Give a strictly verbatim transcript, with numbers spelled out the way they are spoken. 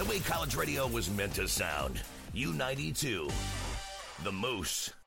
way college radio was meant to sound. U ninety-two, The Moose.